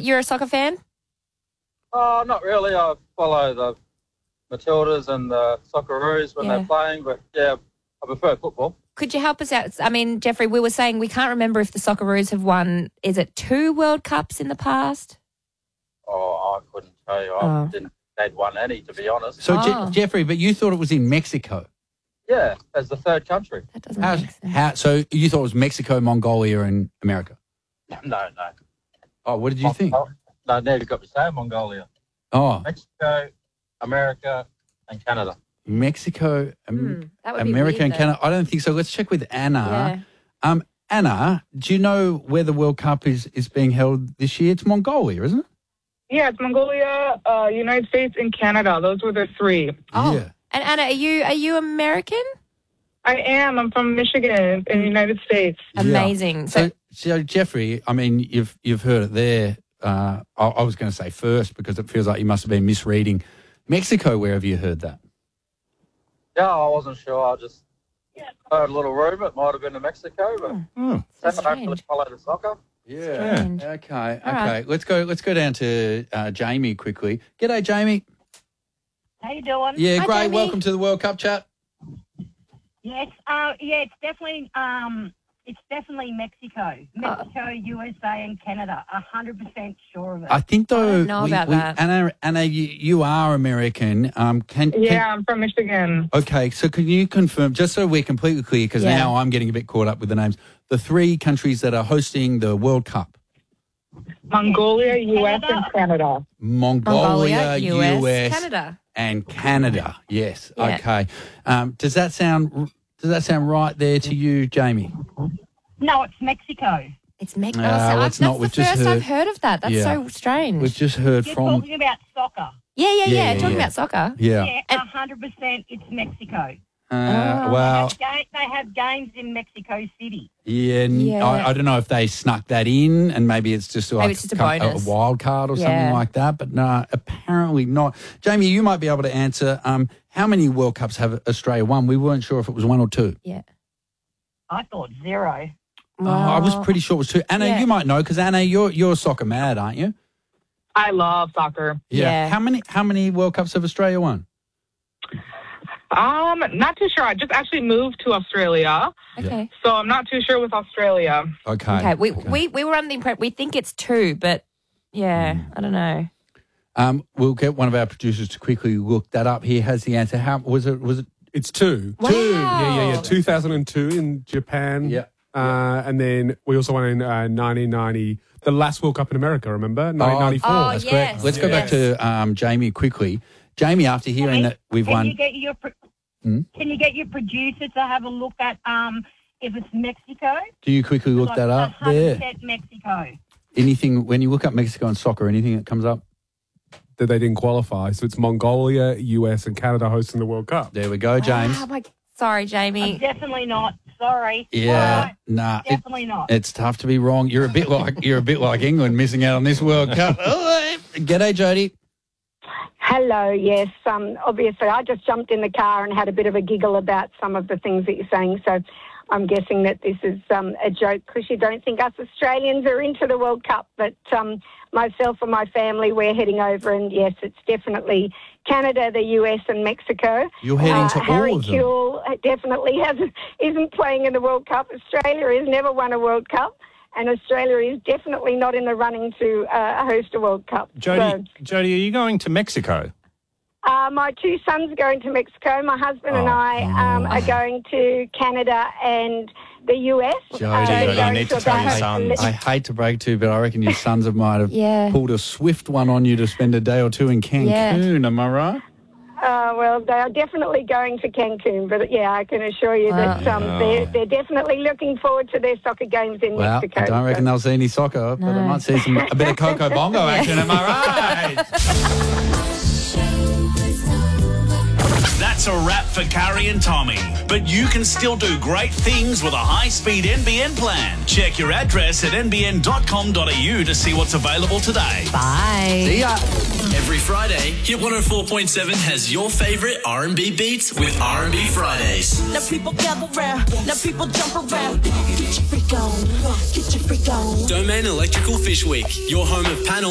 you're a soccer fan? Not really. I follow the Matildas and the Socceroos when they're playing, but yeah, I prefer football. Could you help us out? I mean, Jeffrey, we were saying we can't remember if the Socceroos have won, is it 2 World Cups in the past? I couldn't tell you. I didn't think they'd won any, to be honest. So, Jeffrey, but you thought it was in Mexico? Yeah, as the third country. That doesn't make sense. So you thought it was Mexico, Mongolia and America? No. Oh, what did you think? No, now you've got me saying Mongolia. Oh. Mexico, America and Canada. Mexico, That would be America weird, and Canada. I don't think so. Let's check with Anna. Yeah. Anna, do you know where the World Cup is being held this year? It's Mongolia, isn't it? Yeah, it's Mongolia, United States, and Canada. Those were the 3. Oh. Yeah. And Anna, are you American? I am. I'm from Michigan in the United States. Amazing. Yeah. So Jeffrey, I mean, you've heard it there. I was going to say first because it feels like you must have been misreading. Mexico, where have you heard that? Yeah, I wasn't sure. I just heard a little rumour. It might have been in Mexico, but I haven't actually followed the soccer. Yeah. Strange. Okay. right. Let's go down to Jamie quickly. G'day, Jamie. How you doing? Yeah, Hi, great. Jamie. Welcome to the World Cup chat. Yes, it's definitely Mexico. Mexico, USA, and Canada. 100% sure of it. I think though, I don't know about that. Anna, you are American. I'm from Michigan. Okay, so can you confirm, just so we're completely clear, because now I'm getting a bit caught up with the names, the 3 countries that are hosting the World Cup? Mongolia, U.S., and Canada. Mongolia, US, Canada. and Canada. Yes. Yeah. Okay. Does that sound right there to you, Jamie? No, it's Mexico. It's Mexico. It's not. We've That's the just first heard. I've heard of that. That's so strange. We've just heard You're from. talking about soccer. Yeah. Talking about soccer. Yeah. Yeah, 100% it's Mexico. Well, They have games in Mexico City. yeah. I don't know if they snuck that in, and maybe it's just like Maybe it's just a bonus. wild card or something like that. But no, apparently not. Jamie, you might be able to answer. How many World Cups have Australia won? We weren't sure if it was 1 or 2. Yeah. I thought 0. I was pretty sure it was 2. Anna, you might know because Anna, you're soccer mad, aren't you? I love soccer. Yeah. How many World Cups have Australia won? Not too sure. I just actually moved to Australia. Okay. So I'm not too sure with Australia. Okay. We were under the impression we think it's 2, but I don't know. We'll get one of our producers to quickly look that up. He has the answer. How was it? It's 2. Wow. 2. Yeah. 2002 in Japan. Yeah. And then we also won in 1990, the last World Cup in America, remember? 1994. That's Correct. yes. Let's go back to Jamie quickly. Jamie, after hearing that we've won. Can you get your producer to have a look at if it's Mexico? Can you quickly look that up 100% there? Mexico. Anything, when you look up Mexico and soccer, anything that comes up? That they didn't qualify. So it's Mongolia, US, and Canada hosting the World Cup. There we go, James. Sorry, Jamie. Definitely not. Sorry. Yeah, Right. nah, Definitely not. It's tough to be wrong. You're a bit like England missing out on this World Cup. G'day, Jody. Hello, yes. Obviously, I just jumped in the car and had a bit of a giggle about some of the things that you're saying. So I'm guessing that this is a joke because you don't think us Australians are into the World Cup. But myself and my family, we're heading over, and yes, it's definitely Canada, the US, and Mexico. You're heading to Harry all of them. Kewell definitely isn't playing in the World Cup. Australia has never won a World Cup. And Australia is definitely not in the running to host a World Cup. Jody, are you going to Mexico? My 2 sons are going to Mexico. My husband and I are going to Canada and the US. Jody, you need to tell your sons. I hate to break to you, but I reckon your sons might have pulled a swift one on you to spend a day or 2 in Cancun. Am I right? Well, they are definitely going to Cancun, but I can assure you that they're definitely looking forward to their soccer games in Mexico. I don't reckon they'll see any soccer, but they might see a bit of Coco Bongo action. Am I right? That's a wrap for Carrie and Tommy. But you can still do great things with a high-speed NBN plan. Check your address at nbn.com.au to see what's available today. Bye. See ya. Every Friday, Hit 104.7 has your favourite R&B beats with R&B Fridays. Now people gather round, now people jump around. Get your freak on, get your freak on. Domain Electrical Fish Week, your home of panel